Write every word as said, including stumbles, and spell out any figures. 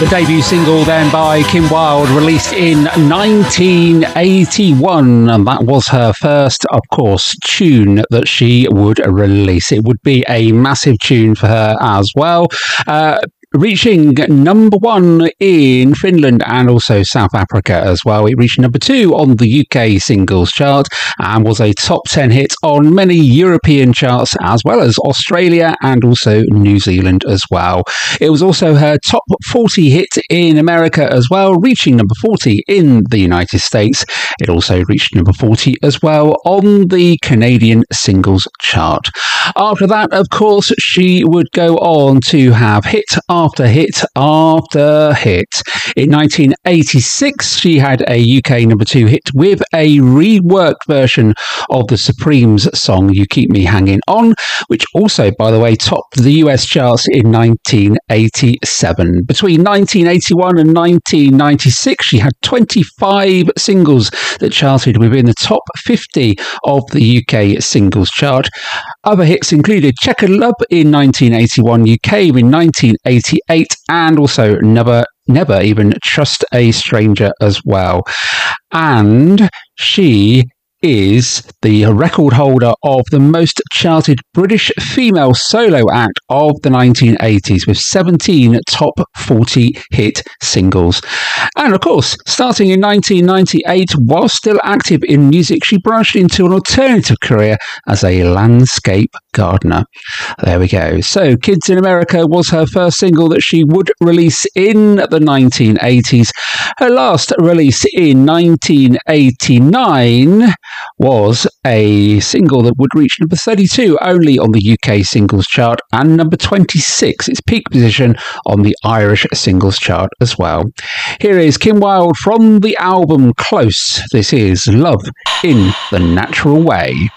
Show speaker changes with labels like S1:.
S1: The debut single then by Kim Wilde, released in nineteen eighty-one, and that was her first, of course, tune that she would release. It would be a massive tune for her as well. Uh, reaching number one in Finland and also South Africa as well. It reached number two on the U K singles chart and was a top ten hit on many European charts as well as Australia and also New Zealand as well. It was also her top forty hit in America as well, reaching number forty in the United States. It also reached number forty as well on the Canadian singles chart. After that, of course, she would go on to have hit after hit after hit. In nineteen eighty-six, she had a U K number two hit with a reworked version of the Supremes song You Keep Me Hanging On, which also, by the way, topped the U S charts in nineteen eighty-seven. Between nineteen eighty-one and nineteen ninety-six, she had twenty-five singles that charted within the top fifty of the U K singles chart. Other hits included Checkered Love in nineteen eighty-one U K, in nineteen eighty-eight, and also Never Never Even Trust a Stranger as well. And she is the record holder of the most charted British female solo act of the nineteen eighties with seventeen top forty hit singles. And of course, starting in nineteen ninety-eight, while still active in music, she branched into an alternative career as a landscape gardener. There we go. So, Kids in America was her first single that she would release in the nineteen eighties. Her last release in nineteen eighty-nine was a single that would reach number thirty-two only on the U K singles chart and number twenty-six, its peak position on the Irish singles chart as well. Here is Kim Wilde from the album Close. This is Love in the Natural Way.